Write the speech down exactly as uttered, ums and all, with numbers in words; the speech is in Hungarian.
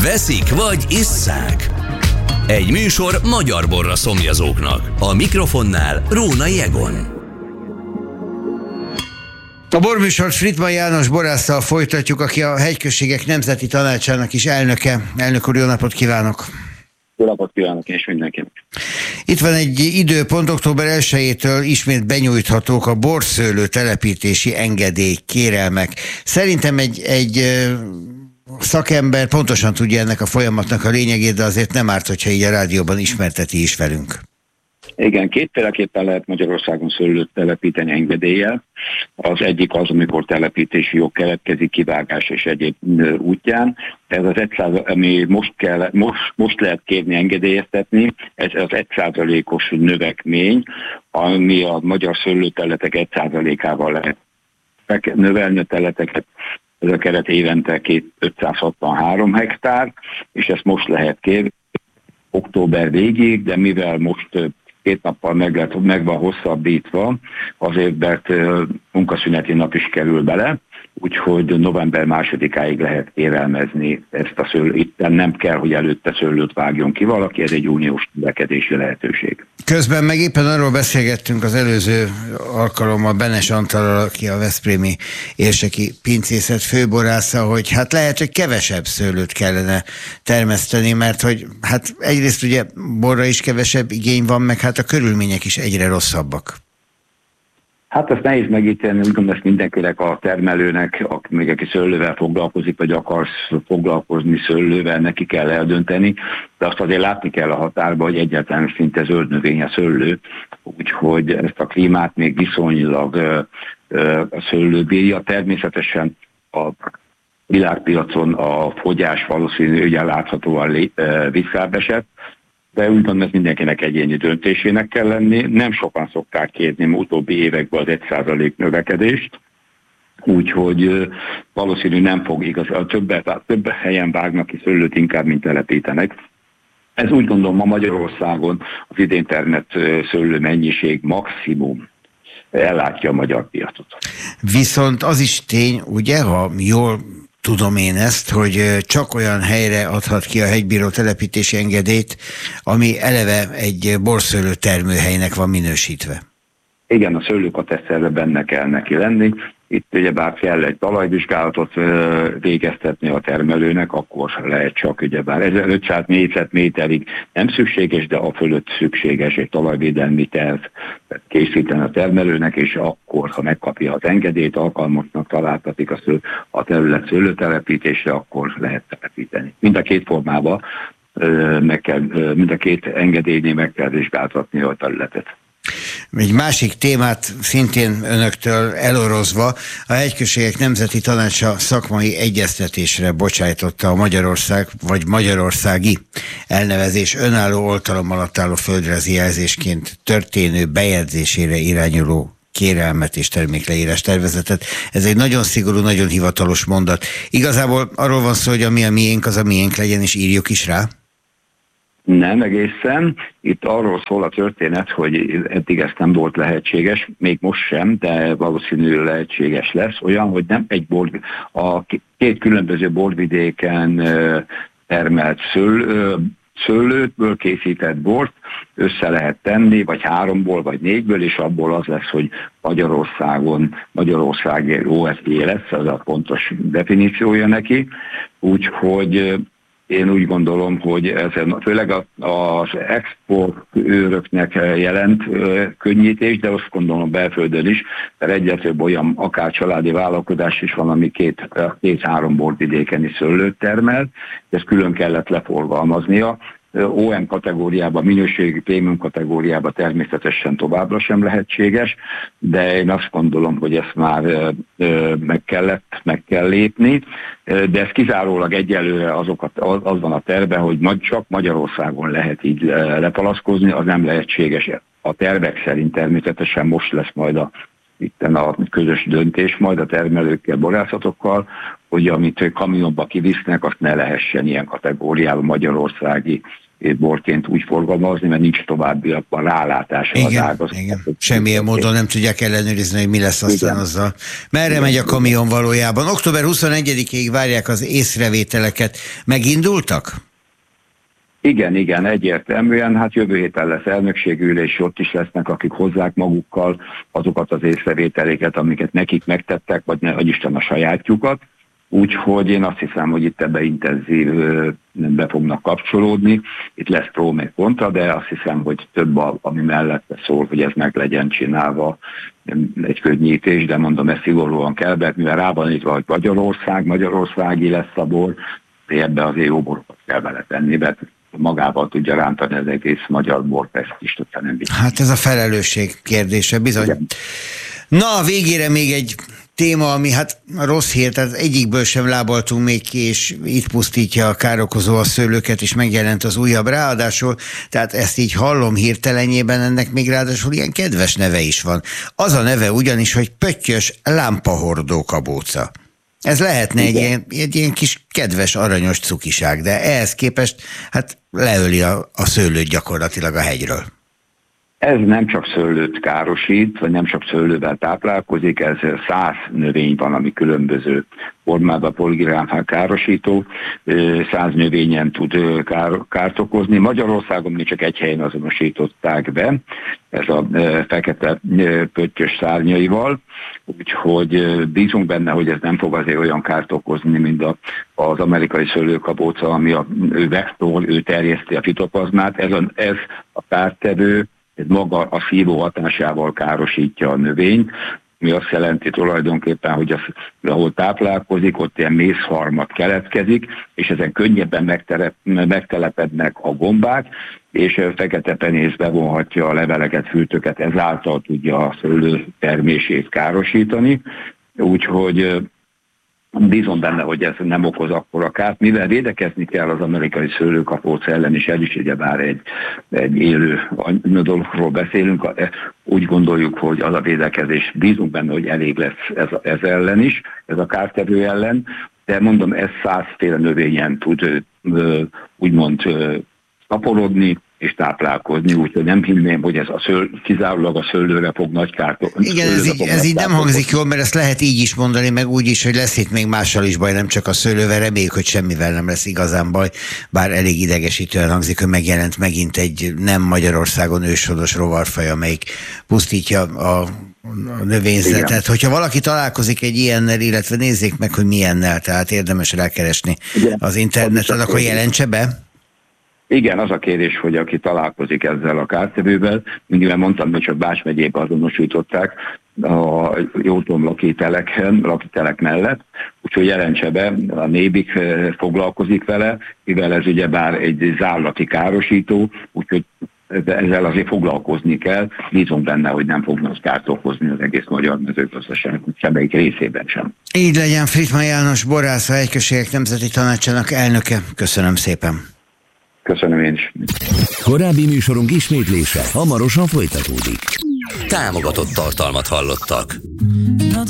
Veszik vagy isszák? Egy műsor magyar borra szomjazóknak. A mikrofonnál Rónai Egon. A borműsort Friedman János borásszal folytatjuk, aki a Hegyközségek Nemzeti Tanácsának is elnöke. Elnök úr, jó napot kívánok! Jó napot kívánok, és mindenkinek! Itt van egy időpont, október elsejétől ismét benyújthatók a borszőlő telepítési engedély kérelmek. Szerintem egy, egy szakember pontosan tudja ennek a folyamatnak a lényegét, de azért nem árt, hogyha így a rádióban ismerteti is velünk. Igen, kétféleképpen lehet Magyarországon szőlőt telepíteni engedéllyel. Az egyik az, amikor telepítési jog keletkezik kivágás és egyéb útján. Ez az egy százalék, ami most, kell, most, most lehet kérni engedélyeztetni, ez az egy százalékos növekmény, ami a magyar szőlőterületek egy százalékával lehet növelni a területeket. Ez a keret évente ötszázhatvanhárom hektár, és ezt most lehet kérni október végéig, de mivel most két nappal meg, lett, meg van hosszabbítva, azért, mert munkaszüneti nap is kerül bele, úgyhogy november másodikáig lehet kérelmezni ezt a szőlőt. Itt nem kell, hogy előtte szőlőt vágjon ki valaki, ez egy uniós növekedési lehetőség. Közben meg éppen arról beszélgettünk az előző alkalommal Benes Antallal, aki a veszprémi érseki pincészet főborásza, hogy hát lehet, hogy kevesebb szőlőt kellene termeszteni, mert hogy hát egyrészt ugye borra is kevesebb igény van, meg hát a körülmények is egyre rosszabbak. Hát ezt nehéz megítélni, úgy gondolom, ezt mindenkinek, a termelőnek, aki még aki szőlővel foglalkozik, vagy akarsz foglalkozni szőlővel, neki kell eldönteni, de azt azért látni kell a határban, hogy egyáltalán szinte zöld növény a szőlő, úgyhogy ezt a klímát még viszonylag a szőlő bírja. Természetesen a világpiacon a fogyás valószínű, ugye láthatóan visszább esett, de úgy gondolom, ez mindenkinek egyéni döntésének kell lenni. Nem sokan szokták kérni utóbbi években az egy százalék növekedést, úgyhogy valószínű nem fog igaz, a több, több helyen vágnak ki szőlőt inkább, mint telepítenek. Ez úgy gondolom, ma Magyarországon az idén termett szőlő mennyiség maximum ellátja a magyar piacot. Viszont az is tény, ugye, ha jól tudom én ezt, hogy csak olyan helyre adhat ki a hegybíró telepítési engedélyt, ami eleve egy borszőlő termőhelynek van minősítve. Igen, a szőlőkateszterbe benne kell neki lenni. Itt ugyebár kell egy talajvizsgálatot végeztetni a termelőnek, akkor lehet csak ugyebár ezerötszáz négyzetméterig nem szükséges, de a fölött szükséges egy talajvédelmi terv készíteni a termelőnek, és akkor, ha megkapja az engedélyt, alkalmasnak találtatik a, sző, a terület szőlőtelepítésre, akkor lehet telepíteni. Mind a két formában, meg kell, mind a két engedélynél meg kell vizsgáltatni a területet. Egy másik témát szintén önöktől elorozva, a Hegyközségek Nemzeti Tanácsa szakmai egyeztetésre bocsájtotta a Magyarország, vagy magyarországi elnevezés önálló oltalom alatt álló földrajzi jelzésként történő bejegyzésére irányuló kérelmet és termékleírás tervezetet. Ez egy nagyon szigorú, nagyon hivatalos mondat. Igazából arról van szó, hogy ami a miénk, az a miénk legyen, és írjuk is rá? Nem egészen. Itt arról szól a történet, hogy eddig ez nem volt lehetséges, még most sem, de valószínűleg lehetséges lesz. Olyan, hogy nem egy bor, a két különböző borvidéken termelt szőlő, szőlőtből készített bort össze lehet tenni, vagy háromból, vagy négyből, és abból az lesz, hogy Magyarországon, Magyarország o es gé lesz, az a pontos definíciója neki. Úgyhogy én úgy gondolom, hogy ezen főleg az export őröknek jelent könnyítés, de azt gondolom belföldön is, mert egyre több olyan akár családi vállalkozás is van, ami két, két-három borvidéken is szőlőt termel, ezt külön kellett leforgalmaznia. o em kategóriában, minőségi prémium kategóriában természetesen továbbra sem lehetséges, de én azt gondolom, hogy ezt már meg kellett, meg kell lépni, de ez kizárólag egyelőre azokat, az van a terve, hogy csak Magyarországon lehet így lepalaszkozni, az nem lehetséges. A tervek szerint természetesen most lesz majd a itten a közös döntés majd a termelőkkel, borászatokkal, hogy amit kamionba kivisznek, azt ne lehessen ilyen kategóriában magyarországi borként úgy forgalmazni, mert nincs továbbiakban rálátása az ágazat. Igen, semmilyen módon nem tudják ellenőrizni, hogy mi lesz aztán igen. azzal. Merre igen. megy a kamion valójában? október huszonegyedikéig várják az észrevételeket. Megindultak? Igen, igen, egyértelműen. Hát jövő héten lesz elnökségülés, ott is lesznek, akik hozzák magukkal azokat az észrevételéket, amiket nekik megtettek, vagy ne, vagy Isten a sajátjukat. Úgyhogy én azt hiszem, hogy itt ebbe intenzív be fognak kapcsolódni. Itt lesz pró meg kontra, de azt hiszem, hogy több, ami mellette szól, hogy ez meg legyen csinálva egy könnyítés, de mondom, ez szigorúan kell, mert mivel rá van írva, hogy Magyarország, Magyarországi lesz a bor, ebbe azért jó borokat kell vele tenni, mert magával tudja rántani az egész magyar bort, ezt is tudta nem biztos. Hát ez a felelősség kérdése, bizony. Igen. Na, a végére még egy téma, ami hát rossz hír, tehát egyikből sem lábaltunk még ki, és itt pusztítja a károkozó a szőlőket, és megjelent az újabb, ráadásul, tehát ezt így hallom hirtelenjében, ennek még ráadásul ilyen kedves neve is van. Az a neve ugyanis, hogy pöttyös lámpahordó kabóca. Ez lehetne egy ilyen, egy ilyen kis kedves, aranyos cukiság, de ehhez képest hát leöli a, a szőlőt gyakorlatilag a hegyről. Ez nem csak szőlőt károsít, vagy nem csak szőlővel táplálkozik, ez száz növény van, ami különböző formában poligrámfák károsító, száz növényen tud kár, kárt okozni. Magyarországon még csak egy helyen azonosították be, ez a fekete pöttyös szárnyaival, úgyhogy bízunk benne, hogy ez nem fog azért olyan kárt okozni, mint a, az amerikai szőlőkabóca, ami a ő vektor, ő terjeszti a fitoplazmát. Ez a, ez a kártevő, ez maga a szívó hatásával károsítja a növényt, mi azt jelenti tulajdonképpen, hogy az, ahol táplálkozik, ott ilyen mészharmat keletkezik, és ezen könnyebben megtelep, megtelepednek a gombák, és fekete penész bevonhatja a leveleket, fürtöket, ezáltal tudja a szőlő termését károsítani. Úgyhogy bízom benne, hogy ez nem okoz akkora kárt, mivel védekezni kell az amerikai szőlőkapóca ellen, és el is ugyebár egy, egy élő dologról beszélünk, úgy gondoljuk, hogy az a védekezés, bízunk benne, hogy elég lesz ez, ez ellen is, ez a kártevő ellen, de mondom, ez százféle növényen tud úgymond szaporodni, és táplálkozni, úgyhogy nem hinném, hogy ez a szől, kizárólag a szőlőre fog nagy kárt. Igen, ez így, ez így nem hangzik jól, mert ezt lehet így is mondani, meg úgy is, hogy lesz itt még mással is baj, nem csak a szőlővel, reméljük, hogy semmivel nem lesz igazán baj, bár elég idegesítően hangzik, hogy megjelent megint egy nem Magyarországon őshonos rovarfaj, amelyik pusztítja a a növényzetet. Igen. Hogyha valaki találkozik egy ilyennel, illetve nézzék meg, hogy milyennel, tehát érdemes rákeresni igen. az interneten, akkor jelentse be. Igen, az a kérés, hogy aki találkozik ezzel a kártevővel, mindig mondtam, hogy csak Bács megyében azonosították a Jótom lakiteleken, lakitelek mellett, úgyhogy jelentse be, a Nébik foglalkozik vele, mivel ez ugyebár egy zárlati károsító, úgyhogy ezzel azért foglalkozni kell, bízunk benne, hogy nem fognak kárt okozni az egész magyar mezőgazdaság semmelyik részében sem. Így legyen. Friedman János borász, a Hegyközségek Nemzeti Tanácsának elnöke. Köszönöm szépen. Köszönöm én is. Korábbi műsorunk ismétlése hamarosan folytatódik. Támogatott tartalmat hallottak.